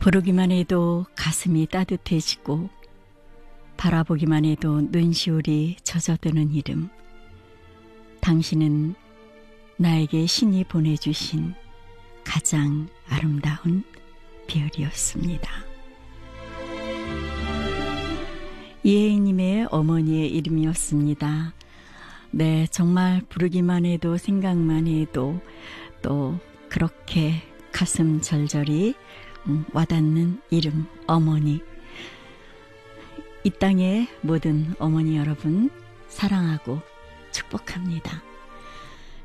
부르기만 해도 가슴이 따뜻해지고 바라보기만 해도 눈시울이 젖어드는 이름. 당신은 나에게 신이 보내주신 가장 아름다운 별이었습니다. 이혜인님의 어머니의 이름이었습니다. 네, 정말 부르기만 해도 생각만 해도 또 그렇게 가슴 절절히 와닿는 이름 어머니. 이 땅의 모든 어머니 여러분 사랑하고 축복합니다.